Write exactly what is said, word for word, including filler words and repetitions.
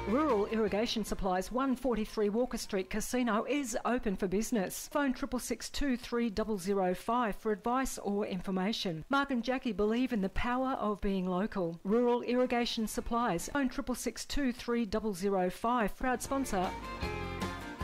Rural Irrigation Supplies, one forty-three Walker Street Casino is open for business. Phone six six six, two three zero zero five for advice or information. Mark and Jackie believe in the power of being local. Rural Irrigation Supplies. Phone six six six, two three zero zero five. Proud sponsor.